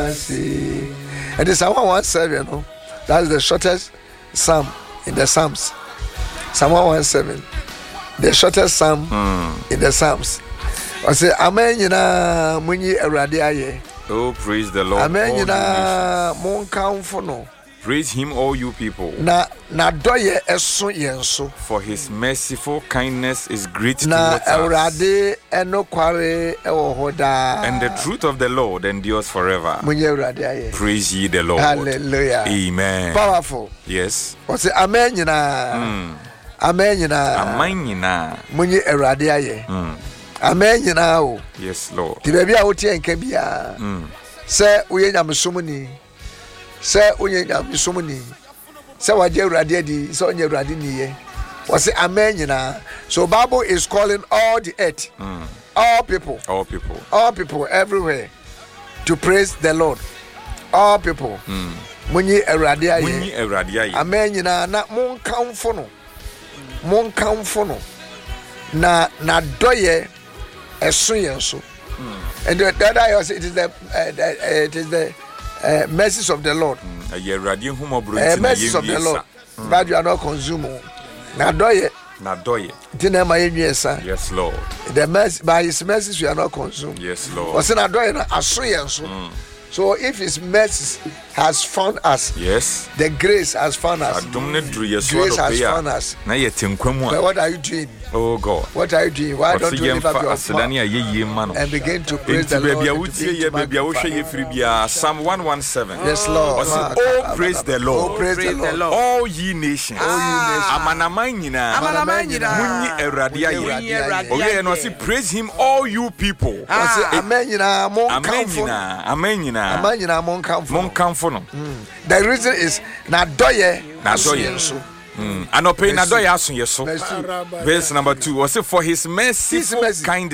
Masi. And it's Psalm 117, no? That is the shortest psalm in the Psalms. Psalm 117. The shortest psalm in the Psalms. I say, Amen, yina munyi erade aye. Oh, praise the Lord. Amen, yina mon kamfono. Praise him, all you people. Na doye eso yenso. For his merciful kindness is great na towards us. Erade eno kware ewo hoda. And the truth of the Lord endures forever. Munyi erade aye. Praise ye the Lord. Hallelujah. Amen. Powerful. Yes. I say, Amen, yina. Amen, yina. Amen, yina. Munyi erade aye. Amen, yina o. Yes, Lord. Ti baby a wotie enka bia. Se uye nyamsomni. Se uye nyamsomni. Se waje urade di, se onye urade niye. We say amen yina. So Bible is calling all the earth. All people. All people. All people everywhere to praise the Lord. All people. Munyi erade aye. Munyi erade aye. Amen yina na mon kamfo no. Mon kamfo no. Na doye eso yenso. And the other I say it is the mercies of the Lord. Mercies of the Lord. But you are not consuming. Na doye. Tinema yensa. Yes, Lord. The mercy by his mercies we are not consumed. Yes, Lord. What's na doye na aso yenso. So if his mercy has found us, yes, the grace has found us. Grace has found us. But what are you doing? Oh God. What are you doing? Why don't you lift up your mouth and begin to praise the Lord? Psalm 117. Yes, Lord. Oh, praise the Lord. Oh, praise the Lord. All ye nations. Praise him, all you people. Amen. The reason is na doye. And no pain na doye aso yeso. Verse number 2. For his merciful kindness